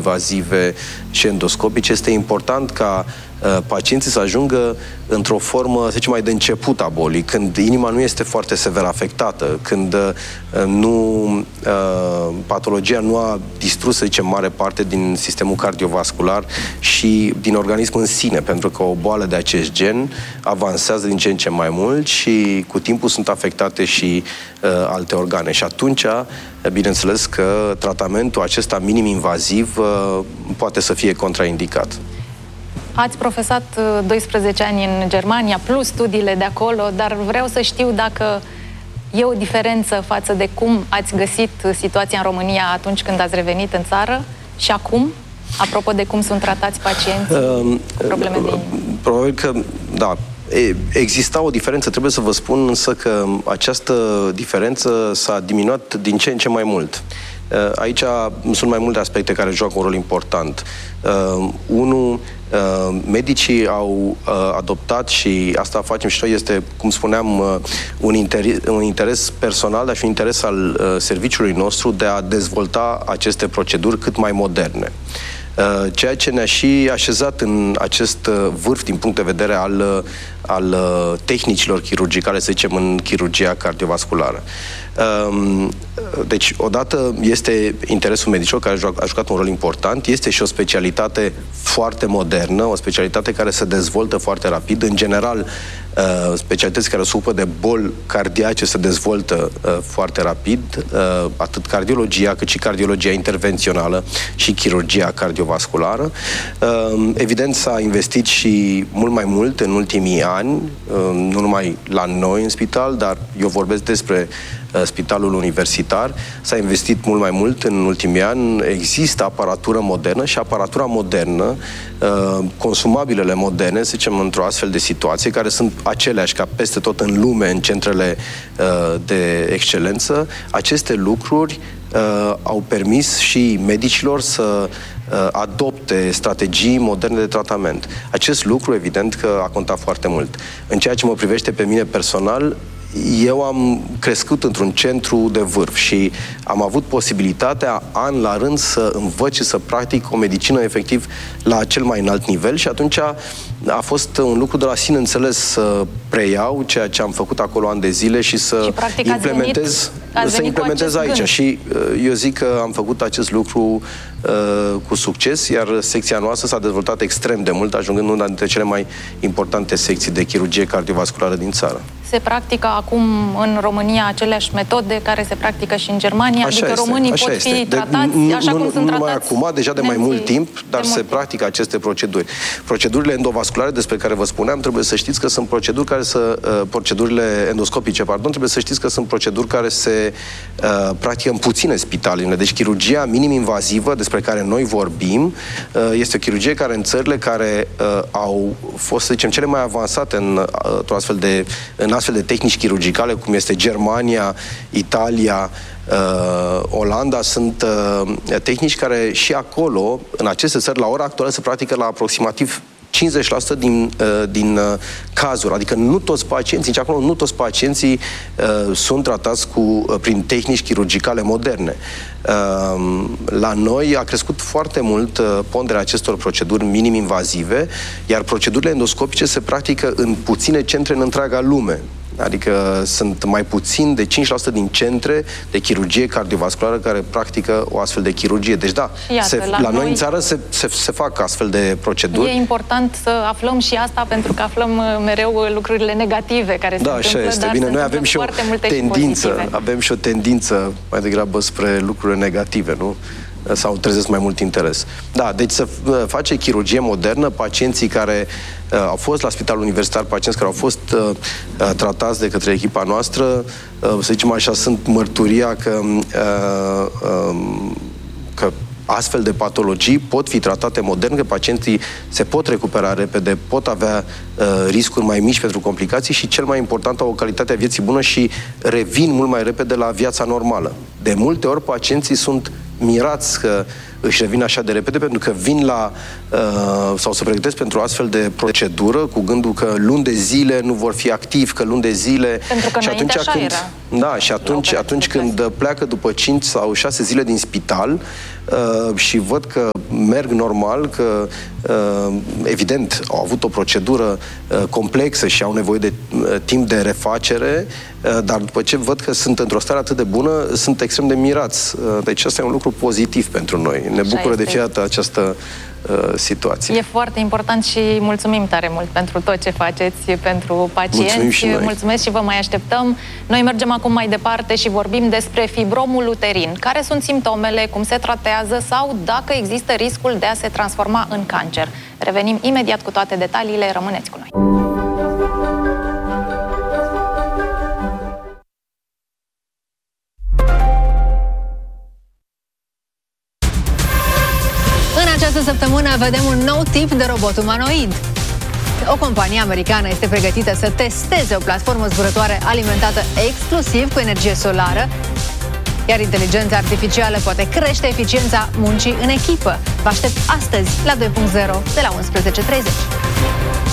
minim-invazive și endoscopice, este important ca pacienții să ajungă într-o formă, să zicem, mai de început a bolii, când inima nu este foarte sever afectată, când patologia nu a distrus, să zicem, mare parte din sistemul cardiovascular și din organism în sine, pentru că o boală de acest gen avansează din ce în ce mai mult și cu timpul sunt afectate și alte organe. Și atunci, bineînțeles că tratamentul acesta minim-invaziv poate să fie contraindicat. Ați profesat 12 ani în Germania, plus studiile de acolo, dar vreau să știu dacă e o diferență față de cum ați găsit situația în România atunci când ați revenit în țară și acum, apropo de cum sunt tratați pacienții cu probleme de inimă. Probabil că, da, exista o diferență, trebuie să vă spun însă că această diferență s-a diminuat din ce în ce mai mult. Aici sunt mai multe aspecte care joacă un rol important. Unul, medicii au adoptat, și asta facem și noi, este, cum spuneam, un interes personal, dar și un interes al serviciului nostru de a dezvolta aceste proceduri cât mai moderne. Ceea ce ne-a și așezat în acest vârf din punct de vedere al tehnicilor chirurgicale, să zicem, în chirurgia cardiovasculară. Deci, odată este interesul medicilor, care a jucat un rol important, este și o specialitate foarte modernă, o specialitate care se dezvoltă foarte rapid. În general, specialități care se ocupă de boli cardiace se dezvoltă foarte rapid, atât cardiologia, cât și cardiologia intervențională și chirurgia cardiovasculară. Evident, s-a investit și mult mai mult în ultimii ani, nu numai la noi în spital, dar eu vorbesc despre spitalul universitar, s-a investit mult mai mult în ultimii ani, există aparatură modernă și aparatura modernă, consumabilele moderne, să zicem, într-o astfel de situație, care sunt aceleași ca peste tot în lume, în centrele de excelență, aceste lucruri au permis și medicilor să adopte strategii moderne de tratament. Acest lucru, evident, că a contat foarte mult. În ceea ce mă privește pe mine personal, eu am crescut într-un centru de vârf și am avut posibilitatea, an la rând, să învăț și să practic o medicină efectiv la cel mai înalt nivel și atunci a fost un lucru de la sine înțeles să preiau ceea ce am făcut acolo ani de zile și să implementez aici. Gând. Și eu zic că am făcut acest lucru cu succes, iar secția noastră s-a dezvoltat extrem de mult, ajungând una dintre cele mai importante secții de chirurgie cardiovasculară din țară. Se practică acum în România aceleași metode care se practică și în Germania? Așa adică este, românii pot fi tratați așa cum sunt tratați? Nu numai acum, deja de mai mult timp, dar se practică aceste proceduri. Procedurile endovasculare despre care vă spuneam, trebuie să știți că sunt proceduri care procedurile endoscopice, trebuie să știți că sunt proceduri care se practică în puține spitale. Deci chirurgia minim-invazivă despre care noi vorbim este o chirurgie care în țările care au fost, să zicem, cele mai avansate în astfel de tehnici chirurgicale, cum este Germania, Italia, Olanda, sunt tehnici care și acolo, în aceste țări, la ora actuală, se practică la aproximativ 50% din cazuri, adică nu toți pacienții, nici acolo nu toți pacienții sunt tratați prin tehnici chirurgicale moderne. La noi a crescut foarte mult ponderea acestor proceduri minim-invazive, iar procedurile endoscopice se practică în puține centre în întreaga lume. Adică sunt mai puțin de 5% din centre de chirurgie cardiovasculară care practică o astfel de chirurgie. Deci da, la noi în țară se fac astfel de proceduri. E important să aflăm și asta, pentru că aflăm mereu lucrurile negative care se întâmplă. Da, așa este. Bine, noi avem și o tendință mai degrabă spre lucrurile negative, nu? Sau trezesc mai mult interes. Da, deci să face chirurgie modernă, pacienții care au fost la spitalul universitar, pacienți care au fost tratați de către echipa noastră, să zicem așa, sunt mărturia că astfel de patologii pot fi tratate modern, că pacienții se pot recupera repede, pot avea riscuri mai mici pentru complicații și, cel mai important, au o calitate a vieții bună și revin mult mai repede la viața normală. De multe ori, pacienții sunt mirați că își revin așa de repede, pentru că vin sau se pregătesc pentru o astfel de procedură cu gândul că luni de zile nu vor fi activi, că luni de zile... Pentru că și înainte așa era. Da, și atunci când pleacă după 5 sau 6 zile din spital, și văd că merg normal, că evident au avut o procedură complexă și au nevoie de timp de refacere, dar după ce văd că sunt într-o stare atât de bună, sunt extrem de mirați. Deci asta e un lucru pozitiv pentru noi. Ne bucură de fiecare dată această situație. E foarte important și mulțumim tare mult pentru tot ce faceți pentru pacienți. Mulțumesc și vă mai așteptăm. Noi mergem acum mai departe și vorbim despre fibromul uterin. Care sunt simptomele, cum se tratează sau dacă există riscul de a se transforma în cancer. Revenim imediat cu toate detaliile. Rămâneți cu noi. Această săptămână vedem un nou tip de robot umanoid. O companie americană este pregătită să testeze o platformă zburătoare alimentată exclusiv cu energie solară, iar inteligența artificială poate crește eficiența muncii în echipă. Vă aștept astăzi la 2.0 de la 11:30.